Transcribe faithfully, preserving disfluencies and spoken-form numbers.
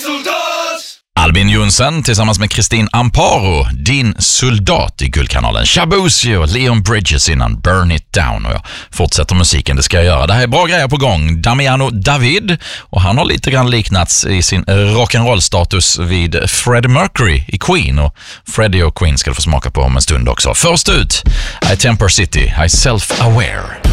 Albin Jonsson tillsammans med Kristin Amparo, Din soldat i Guldkanalen. Shabuzi och Leon Bridges innan Burn It Down. Och jag fortsätter musiken, det ska jag göra. Det här är bra grejer på gång. Damiano David, och han har lite grann liknats i sin rock'n'roll-status vid Freddie Mercury i Queen. Och Freddie och Queen ska du få smaka på om en stund också. Först ut, I Temper City, I Self-Aware.